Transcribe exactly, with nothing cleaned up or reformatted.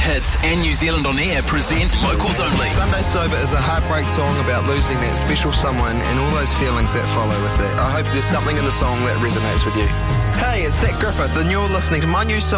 Hits and New Zealand On Air present Locals Only. Sunday Sober is a heartbreak song about losing that special someone and all those feelings that follow with it. I hope there's something in the song that resonates with you. Hey, it's Zach Griffith and you're listening to my new song